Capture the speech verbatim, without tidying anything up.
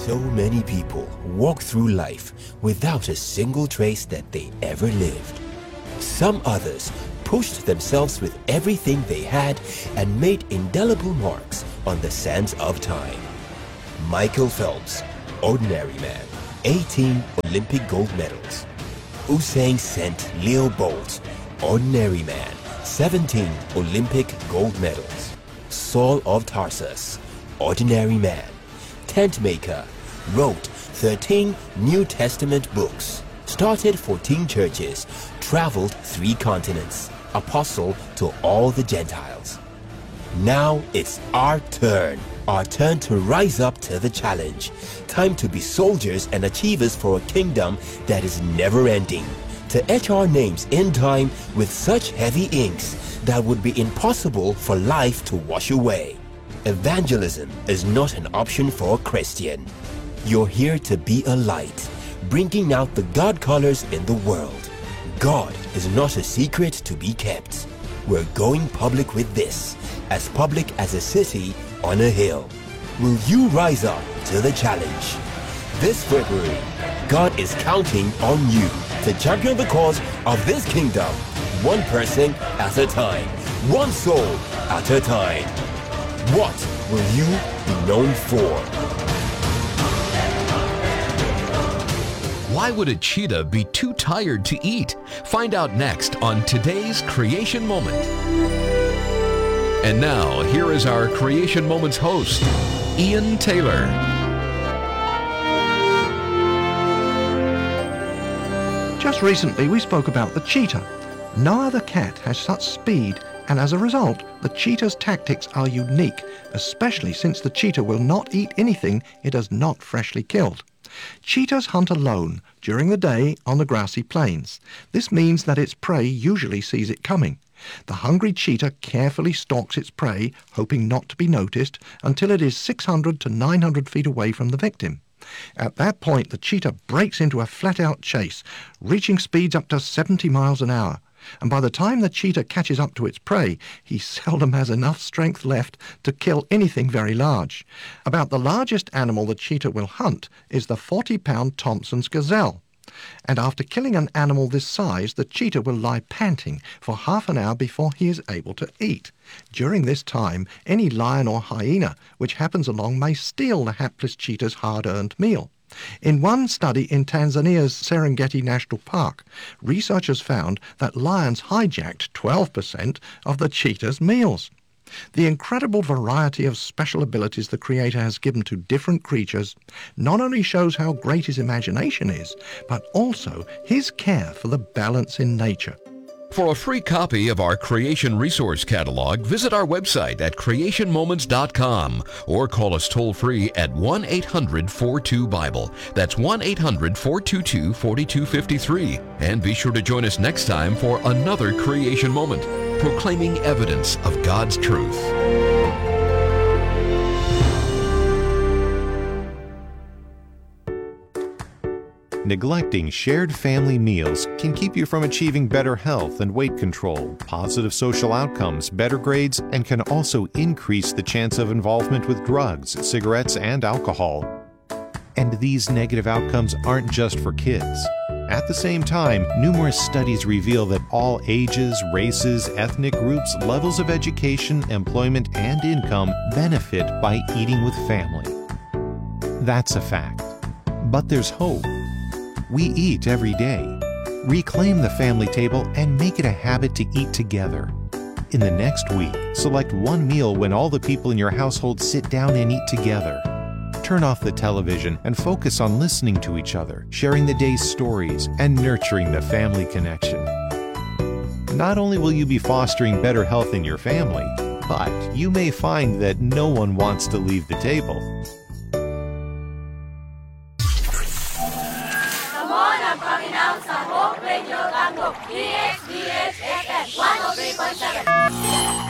So many people walk through life without a single trace that they ever lived. Some others pushed themselves with everything they had and made indelible marks on the sands of time. Michael Phelps, ordinary man, eighteen Olympic gold medals. Usain Saint Leo Bolt, ordinary man, seventeen Olympic gold medals. Saul of Tarsus, ordinary man, tent maker, wrote thirteen New Testament books, started fourteen churches, traveled three continents, apostle to all the Gentiles. Now it's our turn. Our turn to rise up to the challenge. Time to be soldiers and achievers for a kingdom that is never ending. To etch our names in time with such heavy inks that would be impossible for life to wash away. Evangelism is not an option for a Christian. You're here to be a light, bringing out the God colors in the world. God is not a secret to be kept. We're going public with this, as public as a city on a hill. Will you rise up to the challenge? This February, God is counting on you to champion the cause of this kingdom, one person at a time, one soul at a time. What will you be known for? Why would a cheetah be too tired to eat? Find out next on today's Creation Moment. And now, here is our Creation Moments host, Ian Taylor. Just recently we spoke about the cheetah. No other cat has such speed, and as a result, the cheetah's tactics are unique, especially since the cheetah will not eat anything it has not freshly killed. Cheetahs hunt alone during the day on the grassy plains. This means that its prey usually sees it coming. The hungry cheetah carefully stalks its prey, hoping not to be noticed, until it is six hundred to nine hundred feet away from the victim. At that point, the cheetah breaks into a flat-out chase, reaching speeds up to seventy miles an hour. And by the time the cheetah catches up to its prey, he seldom has enough strength left to kill anything very large. About the largest animal the cheetah will hunt is the forty-pound Thompson's gazelle. And after killing an animal this size, the cheetah will lie panting for half an hour before he is able to eat. During this time, any lion or hyena which happens along may steal the hapless cheetah's hard-earned meal. In one study in Tanzania's Serengeti National Park, researchers found that lions hijacked twelve percent of the cheetah's meals. The incredible variety of special abilities the Creator has given to different creatures not only shows how great his imagination is, but also his care for the balance in nature. For a free copy of our Creation Resource Catalog, visit our website at creation moments dot com or call us toll-free at one eight hundred four two Bible. That's one eight hundred four two two four two five three. And be sure to join us next time for another Creation Moment, proclaiming evidence of God's truth. Neglecting shared family meals can keep you from achieving better health and weight control, positive social outcomes, better grades, and can also increase the chance of involvement with drugs, cigarettes, and alcohol. And these negative outcomes aren't just for kids. At the same time, numerous studies reveal that all ages, races, ethnic groups, levels of education, employment, and income benefit by eating with family. That's a fact. But there's hope. We eat every day. Reclaim the family table and make it a habit to eat together. In the next week, select one meal when all the people in your household sit down and eat together. Turn off the television and focus on listening to each other, sharing the day's stories, and nurturing the family connection. Not only will you be fostering better health in your family, but you may find that no one wants to leave the table. D H D H F M one oh three point seven